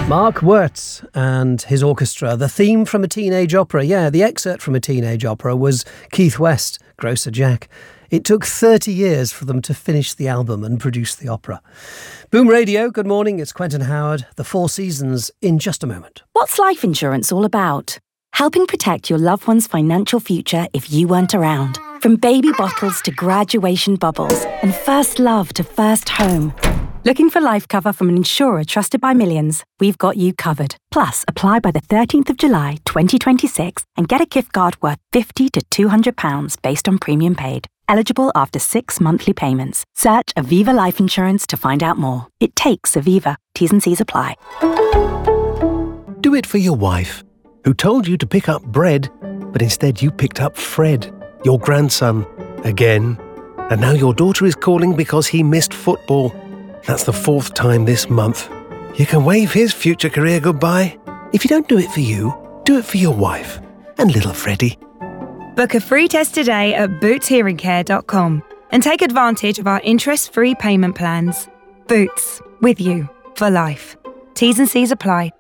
Mark Wirtz and his orchestra, the theme from a teenage opera. Yeah, the excerpt from a teenage opera was Keith West, Grocer Jack. It took 30 years for them to finish the album and produce the opera. Boom Radio, good morning, it's Quentin Howard. The Four Seasons in just a moment. What's life insurance all about? Helping protect your loved one's financial future if you weren't around. From baby bottles to graduation bubbles and first love to first home. Looking for life cover from an insurer trusted by millions? We've got you covered. Plus, apply by the 13th of July 2026 and get a gift card worth £50 to £200 based on premium paid. Eligible after 6 monthly payments. Search Aviva Life Insurance to find out more. It takes Aviva. T's and C's apply. Do it for your wife, who told you to pick up bread, but instead you picked up Fred, your grandson, again. And now your daughter is calling because he missed football. That's the 4th time this month. You can wave his future career goodbye. If you don't do it for you, do it for your wife and little Freddie. Book a free test today at bootshearingcare.com and take advantage of our interest-free payment plans. Boots, with you for life. T's and C's apply.